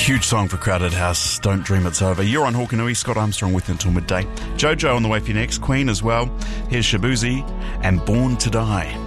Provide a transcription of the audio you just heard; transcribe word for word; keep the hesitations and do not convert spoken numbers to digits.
Huge song for Crowded House, Don't Dream It's Over. You're on Hawkanui, Scott Armstrong with you until midday. Jojo on the way for you next, Queen as well. Here's Shabuzi and Born to Die.